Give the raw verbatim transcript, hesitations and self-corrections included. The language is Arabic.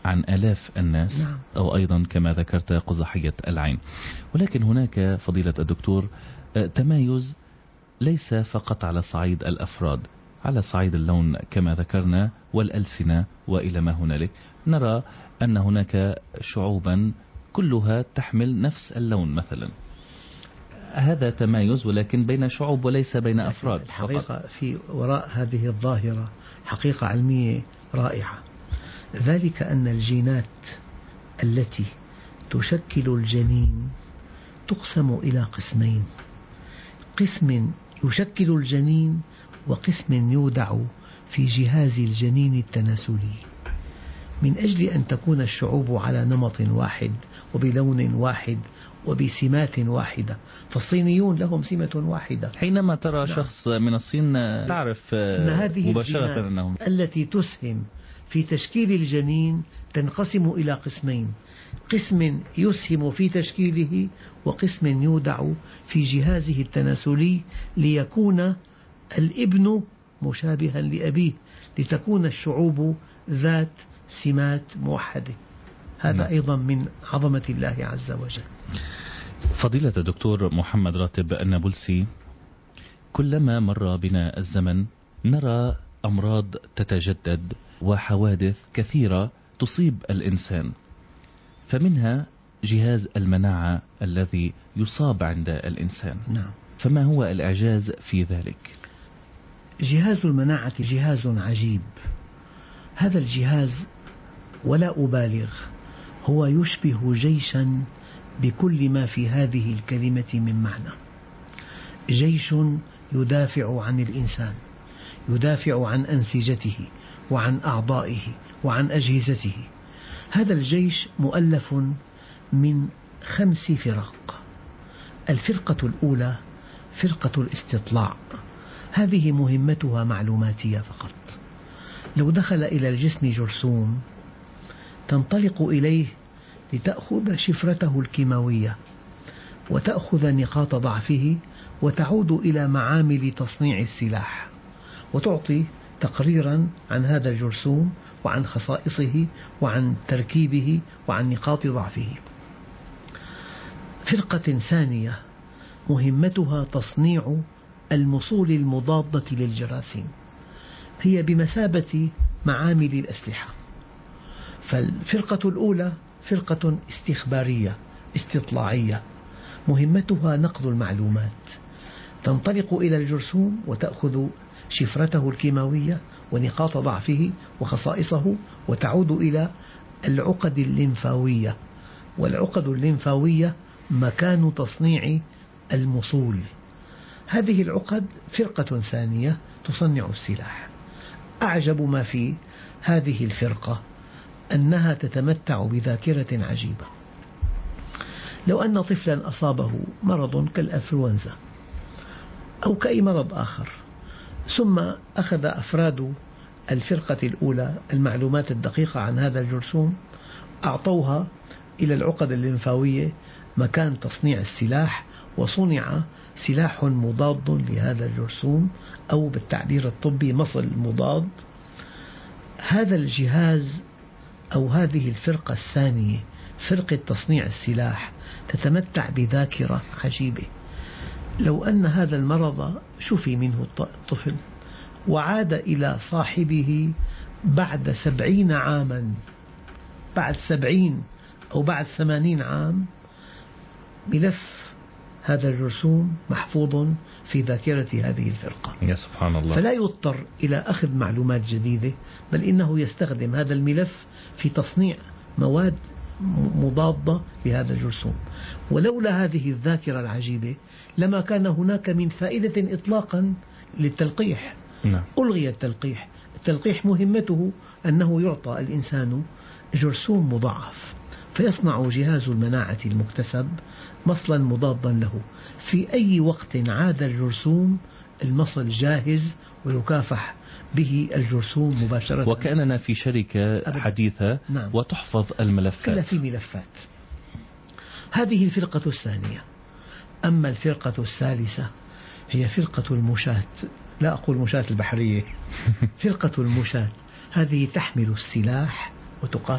عن آلاف الناس. نعم. أو أيضا كما ذكرت قزحية العين. ولكن هناك فضيلة الدكتور تمايز ليس فقط على صعيد الأفراد، على صعيد اللون كما ذكرنا والألسنة وإلى ما هنالك. نرى أن هناك شعوبا كلها تحمل نفس اللون مثلا، هذا تمايز ولكن بين شعوب وليس بين أفراد. الحقيقة في وراء هذه الظاهرة حقيقة علمية رائعة، ذلك أن الجينات التي تشكل الجنين تقسم إلى قسمين: قسم يشكل الجنين وقسم يودع في جهاز الجنين التناسلي. من أجل أن تكون الشعوب على نمط واحد وبلون واحد وبسمات واحدة، فالصينيون لهم سمة واحدة. حينما ترى نعم. شخص من الصين تعرف أن هذه مباشرة أنهم التي تسهم في تشكيل الجنين تنقسم إلى قسمين: قسم يسهم في تشكيله وقسم يودع في جهازه التناسلي ليكون الابن مشابها لأبيه، لتكون الشعوب ذات سمات موحدة. هذا نعم. أيضا من عظمة الله عز وجل. فضيلة الدكتور محمد راتب النابلسي، كلما مر بنا الزمن نرى أمراض تتجدد وحوادث كثيرة تصيب الإنسان، فمنها جهاز المناعة الذي يصاب عند الإنسان. نعم. فما هو الإعجاز في ذلك؟ جهاز المناعة جهاز عجيب. هذا الجهاز ولا أبالغ هو يشبه جيشا بكل ما في هذه الكلمة من معنى. جيش يدافع عن الإنسان، يدافع عن أنسجته وعن أعضائه وعن أجهزته. هذا الجيش مؤلف من خمس فرق. الفرقة الأولى فرقة الاستطلاع، هذه مهمتها معلوماتية فقط. لو دخل إلى الجسم جرثوم تنطلق إليه لتأخذ شفرته الكيماوية وتأخذ نقاط ضعفه وتعود إلى معامل تصنيع السلاح وتعطي تقريرا عن هذا الجرثوم وعن خصائصه وعن تركيبه وعن نقاط ضعفه. فرقة ثانية مهمتها تصنيع المصول المضادة للجراثيم، هي بمثابة معامل الأسلحة. فالفرقة الأولى فرقة استخبارية استطلاعية، مهمتها نقل المعلومات، تنطلق إلى الجرثوم وتأخذ شفرته الكيماوية ونقاط ضعفه وخصائصه وتعود إلى العقد الليمفاوية، والعقد الليمفاوية مكان تصنيع المصول. هذه العقد فرقة ثانية تصنع السلاح. أعجب ما في هذه الفرقة أنها تتمتع بذاكرة عجيبة. لو أن طفلا أصابه مرض كالأنفلونزا أو كأي مرض آخر، ثم أخذ أفراد الفرقة الأولى المعلومات الدقيقة عن هذا الجرثوم، أعطوها إلى العقد الليمفاوية مكان تصنيع السلاح، وصنع سلاح مضاد لهذا الجرثوم، أو بالتعبير الطبي مصل مضاد. هذا الجهاز أو هذه الفرقة الثانية فرقة تصنيع السلاح تتمتع بذاكرة عجيبة. لو أن هذا المرض شفي منه الطفل وعاد إلى صاحبه بعد سبعين عاما، بعد سبعين أو بعد ثمانين عام، ملف هذا الجرثوم محفوظ في ذاكرة هذه الفرقة. يا سبحان الله. فلا يضطر إلى أخذ معلومات جديدة، بل إنه يستخدم هذا الملف في تصنيع مواد مضادة لهذا الجرثوم. ولولا هذه الذاكرة العجيبة لما كان هناك من فائدة إطلاقا للتلقيح. نعم. ألغي التلقيح. التلقيح مهمته أنه يعطى الإنسان جرثوم مضاعف، فيصنع جهاز المناعة المكتسب مصلا مضادا له. في أي وقت عاد الجرثوم المصل جاهز ويكافح به الجرثوم مباشرة، وكأننا في شركة أبداً. حديثة. نعم. وتحفظ الملفات كلها في ملفات. هذه الفرقة الثانية. أما الفرقة الثالثة هي فرقة المشاة، لا أقول مشاة البحرية فرقة المشاة، هذه تحمل السلاح وتقاتل